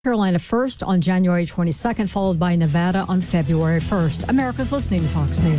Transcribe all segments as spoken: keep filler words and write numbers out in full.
Carolina first on January twenty-second, followed by Nevada on February first. America's listening to Fox News.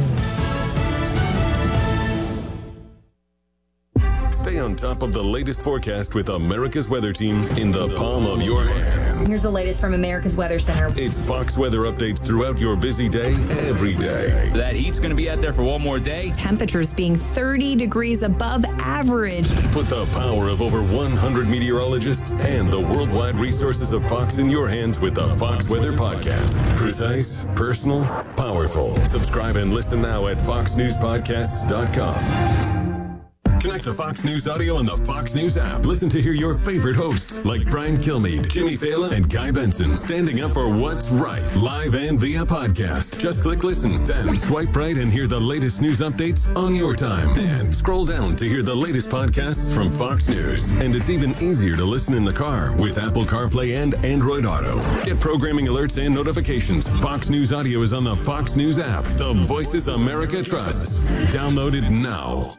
Stay on top of the latest forecast with America's Weather Team in the palm of your hands. Here's the latest from America's Weather Center. It's Fox weather updates throughout your busy day, every day. That heat's going to be out there for one more day. Temperatures being thirty degrees above average. Put the power of over one hundred meteorologists and the worldwide resources of Fox in your hands with the Fox Weather Podcast. Precise, personal, powerful. Subscribe and listen now at fox news podcasts dot com. Connect to Fox News Audio on the Fox News app. Listen to hear your favorite hosts like Brian Kilmeade, Jimmy Fallon, and Guy Benson standing up for what's right, live and via podcast. Just click listen, then swipe right and hear the latest news updates on your time. And scroll down to hear the latest podcasts from Fox News. And it's even easier to listen in the car with Apple CarPlay and Android Auto. Get programming alerts and notifications. Fox News Audio is on the Fox News app. The voices America trusts. Download it now.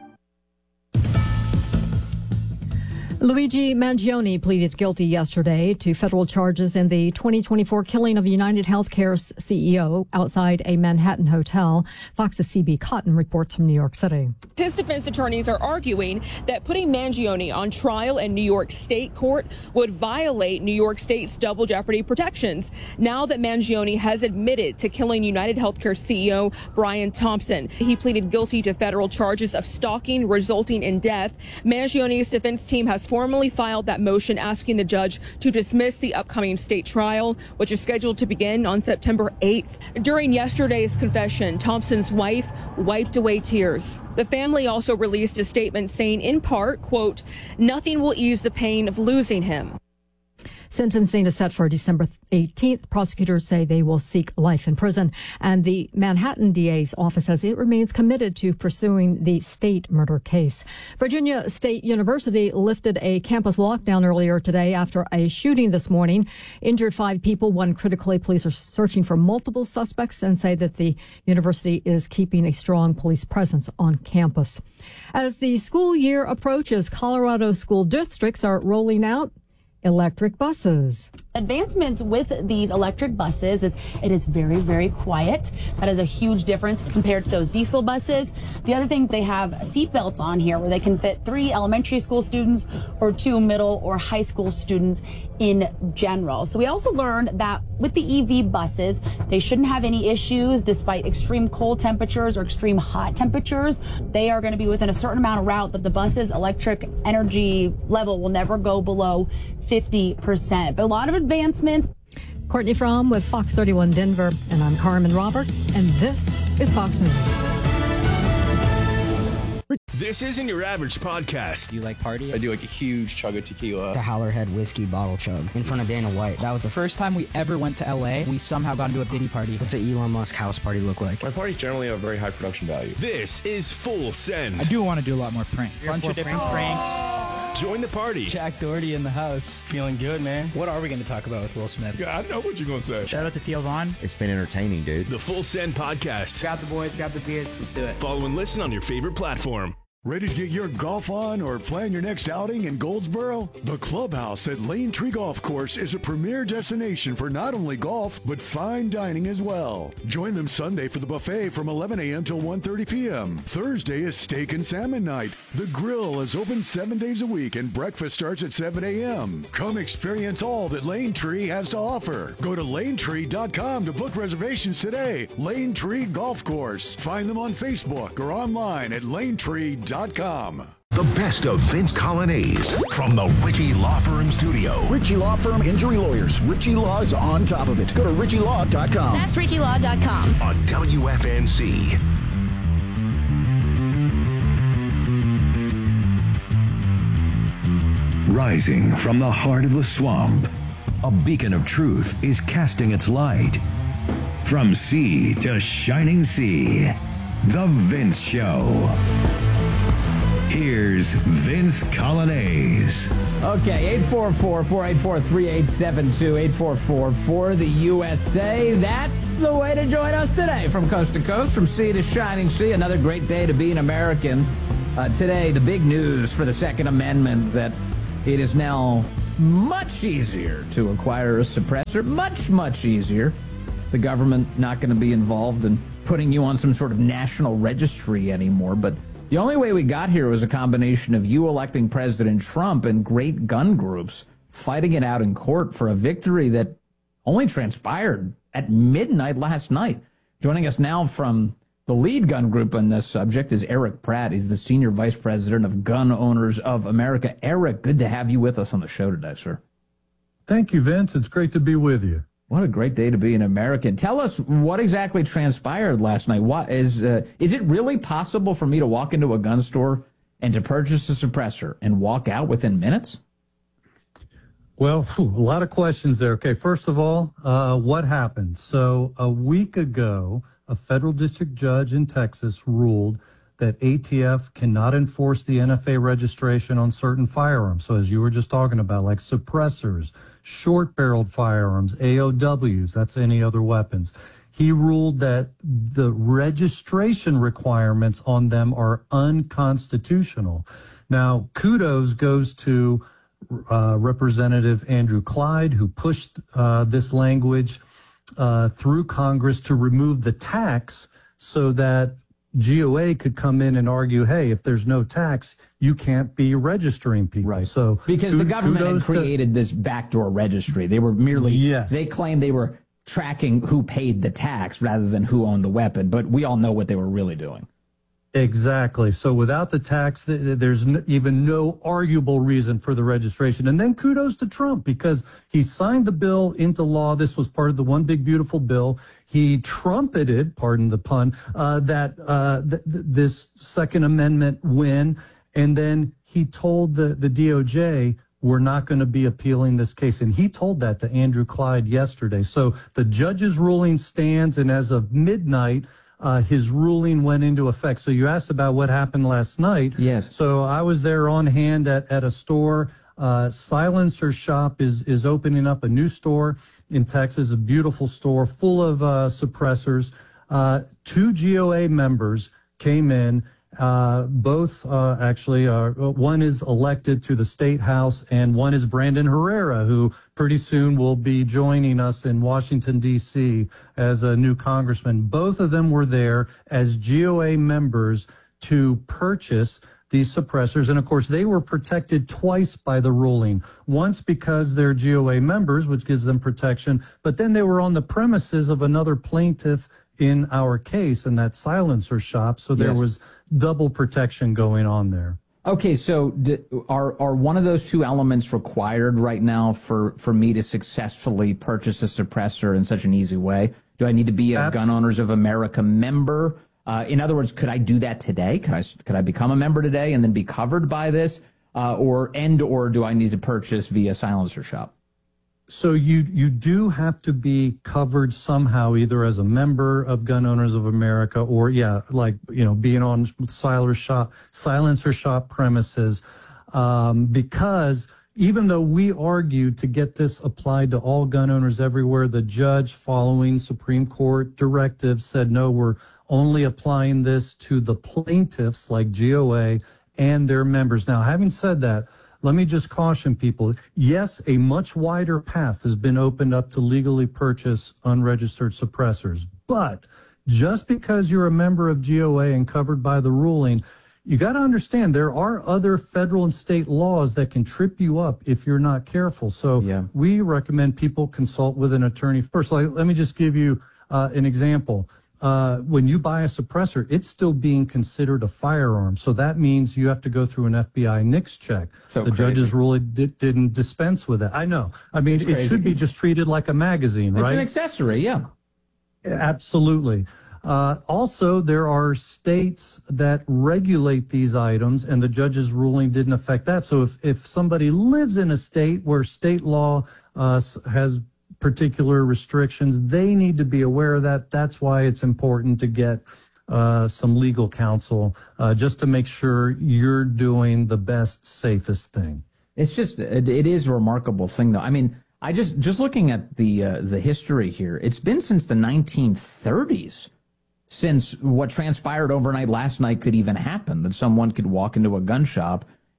Luigi Mangione pleaded guilty yesterday to federal charges in the twenty twenty-four killing of United Healthcare's C E O outside a Manhattan hotel. Fox's C B Cotton reports from New York City. His defense attorneys are arguing that putting Mangione on trial in New York State court would violate New York State's double jeopardy protections. Now that Mangione has admitted to killing United Healthcare C E O Brian Thompson, he pleaded guilty to federal charges of stalking resulting in death. Mangione's defense team has formally filed that motion asking the judge to dismiss the upcoming state trial, which is scheduled to begin on September eighth. During yesterday's confession, Thompson's wife wiped away tears. The family also released a statement saying, in part, quote, "Nothing will ease the pain of losing him." Sentencing is set for December eighteenth. Prosecutors say they will seek life in prison. And the Manhattan D A's office says it remains committed to pursuing the state murder case. Virginia State University lifted a campus lockdown earlier today after a shooting this morning. Injured five people, one critically. Police are searching for multiple suspects and say that the university is keeping a strong police presence on campus. As the school year approaches, Colorado school districts are rolling out electric buses. Advancements with these electric buses is it is very, very quiet. That is a huge difference compared to those diesel buses. The other thing, they have seat belts on here where they can fit three elementary school students or two middle or high school students in general. So we also learned that with the E V buses, they shouldn't have any issues despite extreme cold temperatures or extreme hot temperatures. They are going to be within a certain amount of route that the bus's electric energy level will never go below fifty percent. But a lot of advancements. Courtney Fromm with Fox thirty-one Denver, and I'm Carmen Roberts, and this is Fox News. This isn't your average podcast. Do you like party? I do like a huge chug of tequila. The Howlerhead whiskey bottle chug in front of Dana White. That was the first time we ever went to L A. We somehow got into a Diddy party. What's an Elon Musk house party look like? My parties generally have very high production value. This is Full Send. I do want to do a lot more pranks. A bunch of different pranks. Join the party. Jack Doherty in the house. Feeling good, man. What are we going to talk about with Will Smith? Yeah, I know what you're going to say. Shout out to Theo Vaughn. It's been entertaining, dude. The Full Send Podcast. Grab the boys, grab the beers, let's do it. Follow and listen on your favorite platform. Ready to get your golf on or plan your next outing in Goldsboro? The Clubhouse at Lane Tree Golf Course is a premier destination for not only golf, but fine dining as well. Join them Sunday for the buffet from eleven a.m. till one thirty p.m. Thursday is steak and salmon night. The grill is open seven days a week and breakfast starts at seven a.m. Come experience all that Lane Tree has to offer. Go to lane tree dot com to book reservations today. Lane Tree Golf Course. Find them on Facebook or online at lane tree dot com. The best of Vince Colonnese from the Ritchie Law Firm studio. Ritchie Law Firm Injury Lawyers. Ritchie Law's on top of it. Go to ritchie law dot com. That's ritchie law dot com. On W F N C. Rising from the heart of the swamp, a beacon of truth is casting its light. From sea to shining sea, The Vince Show. Here's Vince Colonnese. Okay, eight four four, four eight four, three eight seven two, eight four four for the U S A. That's the way to join us today from coast to coast, from sea to shining sea. Another great day to be an American. Uh, today, the big news for the Second Amendment that it is now much easier to acquire a suppressor, much, much easier. The government not going to be involved in putting you on some sort of national registry anymore. But the only way we got here was a combination of you electing President Trump and great gun groups fighting it out in court for a victory that only transpired at midnight last night. Joining us now from the lead gun group on this subject is Eric Pratt. He's the Senior Vice President of Gun Owners of America. Eric, good to have you with us on the show today, sir. Thank you, Vince. It's great to be with you. What a great day to be an American. Tell us what exactly transpired last night. What is uh, is it really possible for me to walk into a gun store and to purchase a suppressor and walk out within minutes? Well, whew, a lot of questions there. Okay, first of all, uh, what happened? So a week ago, a federal district judge in Texas ruled that A T F cannot enforce the N F A registration on certain firearms. So as you were just talking about, like suppressors, short-barreled firearms, A O Ws, that's any other weapons. He ruled that the registration requirements on them are unconstitutional. Now, kudos goes to uh, Representative Andrew Clyde, who pushed uh, this language uh, through Congress to remove the tax so that G O A could come in and argue, hey, if there's no tax, you can't be registering people. Right. So because the government had created to, this backdoor registry. They were merely, yes. they claimed they were tracking who paid the tax rather than who owned the weapon, but we all know what they were really doing. Exactly. So without the tax, there's even no arguable reason for the registration. And then kudos to Trump, because he signed the bill into law. This was part of the one big beautiful bill. He trumpeted, pardon the pun, uh, that uh, th- th- this Second Amendment win. And then he told the, the D O J, we're not going to be appealing this case. And he told that to Andrew Clyde yesterday. So the judge's ruling stands, and as of midnight, Uh, his ruling went into effect. So you asked about what happened last night. Yes. So I was there on hand at, at a store. Uh, Silencer Shop is, is opening up a new store in Texas, a beautiful store full of uh, suppressors. Uh, two G O A members came in. Uh, both uh, actually, uh, one is elected to the State House, and one is Brandon Herrera, who pretty soon will be joining us in Washington, D C as a new congressman. Both of them were there as G O A members to purchase these suppressors. And of course, they were protected twice by the ruling. Once because they're G O A members, which gives them protection, but then they were on the premises of another plaintiff in our case, in that Silencer Shop. So there yes. was double protection going on there. Okay, so d- are are one of those two elements required right now for, for me to successfully purchase a suppressor in such an easy way? Do I need to be a Absolutely. Gun Owners of America member? Uh, in other words, could I do that today? Could I could I become a member today and then be covered by this? Uh, or and or do I need to purchase via Silencer Shop? So you you do have to be covered somehow, either as a member of Gun Owners of America or, yeah, like, you know, being on Silencer Shop, Silencer Shop premises, um, because even though we argued to get this applied to all gun owners everywhere, the judge, following Supreme Court directives, said, no, we're only applying this to the plaintiffs like G O A and their members. Now, having said that, let me just caution people. Yes, a much wider path has been opened up to legally purchase unregistered suppressors. But just because you're a member of G O A and covered by the ruling, you got to understand there are other federal and state laws that can trip you up if you're not careful. So yeah. we recommend people consult with an attorney first. Like, let me just give you uh, an example. Uh, when you buy a suppressor, it's still being considered a firearm. So that means you have to go through an F B I NICS check. So the crazy. Judge's ruling di- didn't dispense with it. I know. I mean, it's it crazy. Should be just treated like a magazine, it's right? It's an accessory, yeah. Absolutely. Uh, also, there are states that regulate these items, and the judge's ruling didn't affect that. So if, if somebody lives in a state where state law uh, has particular restrictions, they need to be aware of that. That's why it's important to get uh, some legal counsel uh, just to make sure you're doing the best, safest thing. It's just, it, it is a remarkable thing, though. I mean, I just, just looking at the, uh, the history here, it's been since the nineteen thirties since what transpired overnight last night could even happen, that someone could walk into a gun shop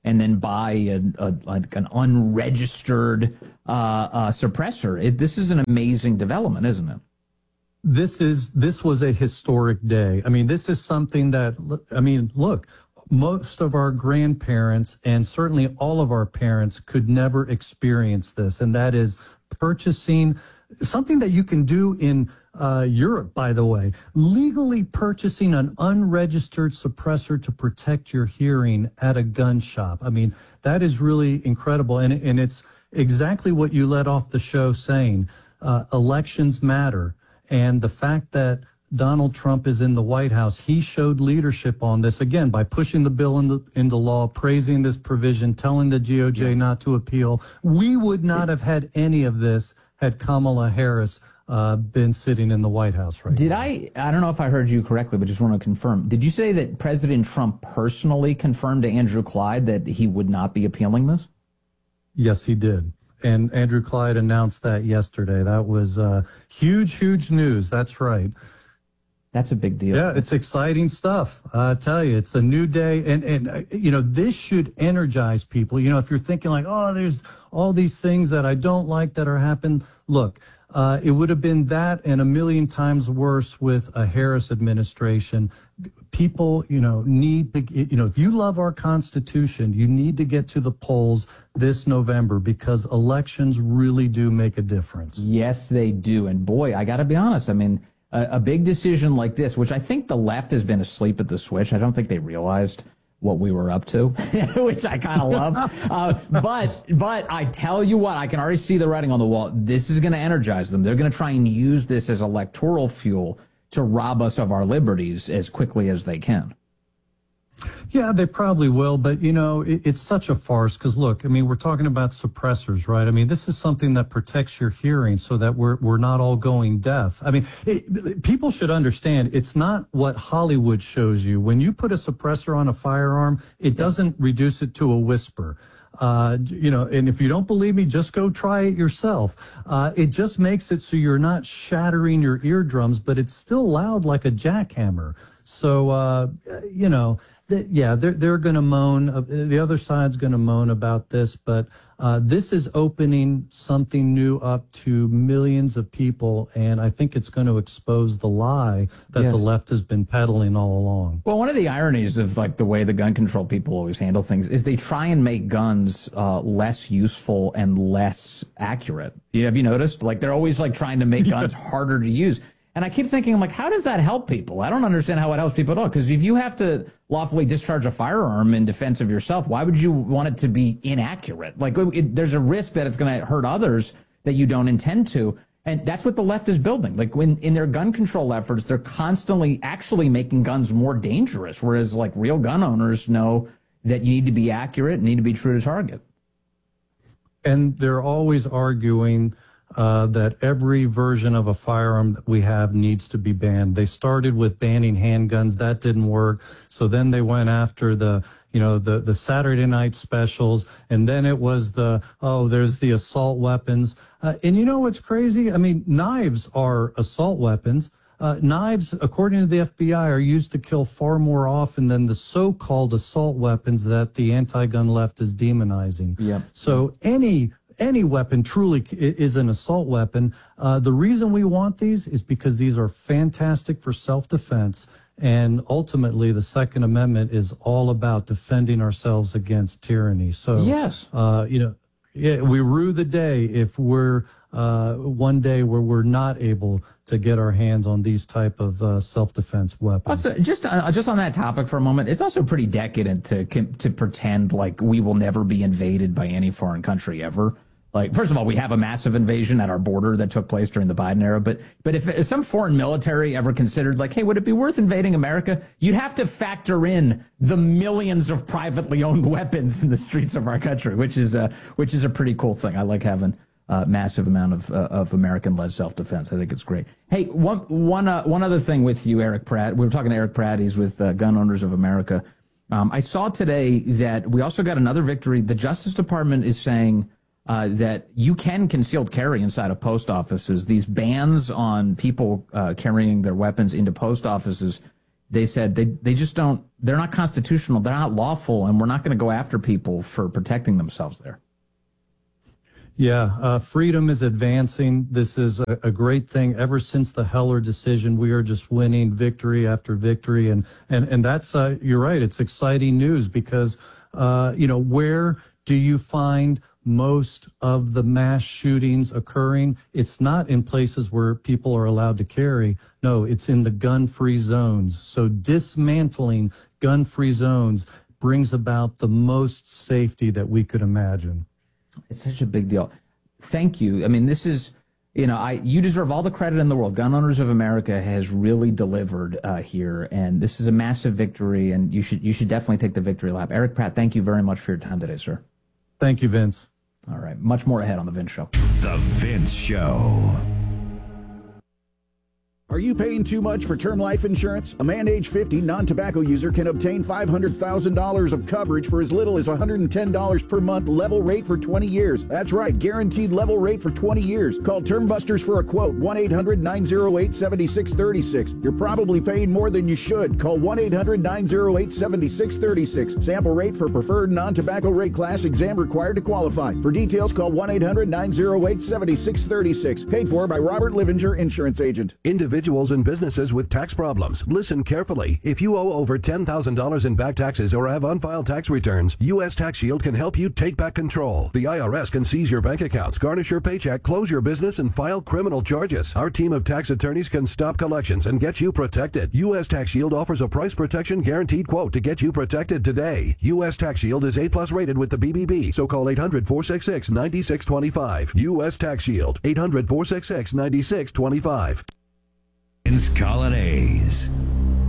and then buy a, a, like an unregistered uh, uh, suppressor. It, this is an amazing development, isn't it? This is this was a historic day. I mean, this is something that, I mean, look, most of our grandparents and certainly all of our parents could never experience this, and that is purchasing something that you can do in uh, Europe, by the way, legally purchasing an unregistered suppressor to protect your hearing at a gun shop. I mean, that is really incredible, and and it's exactly what you led off the show saying. Uh, elections matter, and the fact that Donald Trump is in the White House, he showed leadership on this, again, by pushing the bill into, into law, praising this provision, telling the D O J yeah. not to appeal. We would not have had any of this had Kamala Harris uh, been sitting in the White House right Did now. I, I don't know if I heard you correctly, but just want to confirm. Did you say that President Trump personally confirmed to Andrew Clyde that he would not be appealing this? Yes, he did. And Andrew Clyde announced that yesterday. That was uh, huge, huge news. That's right. That's a big deal. Yeah, it's exciting stuff. I tell you, it's a new day. And, and uh, you know, this should energize people. You know, if you're thinking like, oh, there's all these things that I don't like that are happening. Look, uh, it would have been that and a million times worse with a Harris administration. People, you know, need to, you know, if you love our Constitution, you need to get to the polls this November because elections really do make a difference. Yes, they do. And boy, I got to be honest. I mean, a, a big decision like this, which I think the left has been asleep at the switch. I don't think they realized what we were up to, which I kind of love. Uh, but but I tell you what, I can already see the writing on the wall. This is going to energize them. They're going to try and use this as electoral fuel to rob us of our liberties as quickly as they can. Yeah, they probably will. But, you know, it, it's such a farce because, look, I mean, we're talking about suppressors, right? I mean, this is something that protects your hearing so that we're we're not all going deaf. I mean, it, people should understand it's not what Hollywood shows you. When you put a suppressor on a firearm, it doesn't reduce it to a whisper. Uh, you know, and if you don't believe me, just go try it yourself. Uh, it just makes it so you're not shattering your eardrums, but it's still loud like a jackhammer. So, uh, you know, th- yeah, they're, they're going to moan. Uh, the other side's going to moan about this, but uh, this is opening something new up to millions of people, and I think it's going to expose the lie that yeah. the left has been peddling all along. Well, one of the ironies of like the way the gun control people always handle things is they try and make guns uh, less useful and less accurate. You, have you noticed? Like they're always like trying to make guns harder to use. And I keep thinking, I'm like, how does that help people? I don't understand how it helps people at all. Because if you have to lawfully discharge a firearm in defense of yourself, why would you want it to be inaccurate? Like, it, there's a risk that it's going to hurt others that you don't intend to. And that's what the left is building. Like, when in their gun control efforts, they're constantly actually making guns more dangerous. Whereas, like, real gun owners know that you need to be accurate and need to be true to target. And they're always arguing Uh, that every version of a firearm that we have needs to be banned. They started with banning handguns. That didn't work. So then they went after the, you know, the, the Saturday night specials. And then it was the, oh, there's the assault weapons. Uh, and you know what's crazy? I mean, knives are assault weapons. Uh, knives, according to the F B I, are used to kill far more often than the so-called assault weapons that the anti-gun left is demonizing. Yep. So any Any weapon truly is an assault weapon. Uh, the reason we want these is because these are fantastic for self-defense. And ultimately, the Second Amendment is all about defending ourselves against tyranny. So, yes. uh, you know, yeah, we rue the day if we're uh, one day where we're not able to get our hands on these type of uh, self-defense weapons. Also, just uh, just on that topic for a moment, it's also pretty decadent to to pretend like we will never be invaded by any foreign country ever. Like, first of all, we have a massive invasion at our border that took place during the Biden era. But but if, if some foreign military ever considered, like, hey, would it be worth invading America? You'd have to factor in the millions of privately owned weapons in the streets of our country, which is a, which is a pretty cool thing. I like having a massive amount of uh, of American-led self-defense. I think it's great. Hey, one one uh, one other thing with you, Eric Pratt. We were talking to Eric Pratt. He's with uh, Gun Owners of America. Um, I saw today that we also got another victory. The Justice Department is saying Uh, that you can concealed carry inside of post offices. These bans on people uh, carrying their weapons into post offices they said they, they just don't, they're not constitutional, they're not lawful, and we're not going to go after people for protecting themselves there. Yeah, uh, freedom is advancing. This is a, a great thing. Ever since the Heller decision, we are just winning victory after victory. And, and, and that's, uh, you're right, it's exciting news because, uh, you know, where do you find most of the mass shootings occurring? It's not in places where people are allowed to carry. No, it's in the gun-free zones. So dismantling gun-free zones brings about the most safety that we could imagine. It's such a big deal. Thank you. I mean, this is, you know, I you deserve all the credit in the world. Gun Owners of America has really delivered uh, here, and this is a massive victory, and you should you should definitely take the victory lap. Eric Pratt, thank you very much for your time today, sir. Thank you, Vince. All right, much more ahead on The Vince Show. The Vince Show. Are you paying too much for term life insurance? A man age fifty non-tobacco user can obtain five hundred thousand dollars of coverage for as little as one hundred ten dollars per month, level rate for twenty years. That's right, guaranteed level rate for twenty years. Call Term Busters for a quote, one eight hundred nine oh eight seven six three six. You're probably paying more than you should. Call one eight hundred nine oh eight seven six three six. Sample rate for preferred non-tobacco rate class, exam required to qualify. For details, call one eight hundred nine oh eight seven six three six. Paid for by Robert Livinger, Insurance Agent. Individuals and businesses with tax problems, listen carefully. If you owe over ten thousand dollars in back taxes or have unfiled tax returns, U S Tax Shield can help you take back control. The I R S can seize your bank accounts, garnish your paycheck, close your business, and file criminal charges. Our team of tax attorneys can stop collections and get you protected. U S Tax Shield offers a price protection guaranteed quote to get you protected today. U S Tax Shield is A plus rated with the B B B, so call eight hundred four six six nine six two five. U S Tax Shield, eight hundred four six six nine six two five. Vince Colonnese.